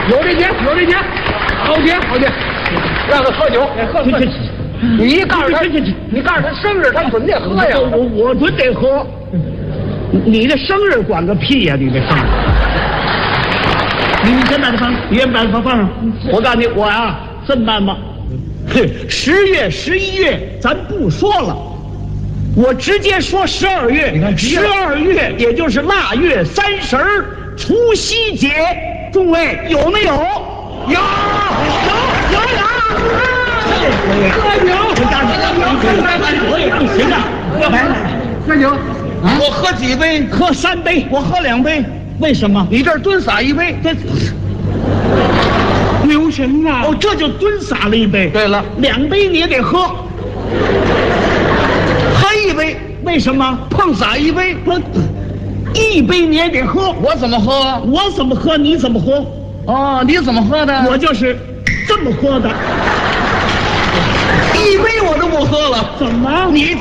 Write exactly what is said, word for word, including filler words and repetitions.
有这节，有这节，好节好节，让他喝酒，喝喝。你一告诉他，你告诉他生日，他准得喝呀。 我我准得喝。你的生日管个屁呀！你这生日。你你先把它放，你先把它放放上。我告诉你，我呀这么办吧，十月、十一月咱不说了，我直接说十二月。你看，十二月也就是腊月三十儿，除夕节，诸位有没有？有有有有。喝酒，我也不行啊！来来来， 喝酒。 我喝几杯？喝三杯。我喝两杯。为什么？ 你这儿蹲洒一杯， 这留神呐！ 哦，这就蹲洒了一杯。 对了， 两杯你也得喝，喝一杯。为什么？ 碰洒一杯， 不，一杯你也得喝。 我怎么喝？ 我怎么喝？你怎么喝？ 哦，你怎么喝的？ 我就是这么喝的。 一杯我都不喝了。 怎么？ 你